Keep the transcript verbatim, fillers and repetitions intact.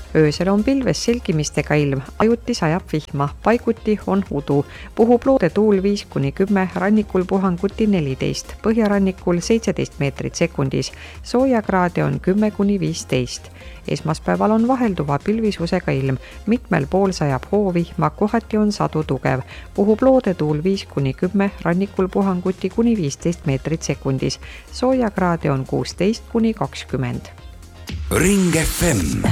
Öösel on pilves selgimistega ilm, ajuti sajab vihma, paiguti on udu. Puhub loode tuul viis kuni kümme, rannikul puhanguti neliteist, põhjarannikul seitseteist meetrit sekundis. Soojakraade on kümme kuni viisteist. Esmaspäeval on vahelduva pilvisusega ilm, mitmel pool sajab hoovihma, kohati on sadu tugev. Puhub loode tuul viis kuni kümme, rannikul puhanguti kuni viisteist meetrit sekundis. Soojakraade on kuusteist kuni kakskümmend. Ring F M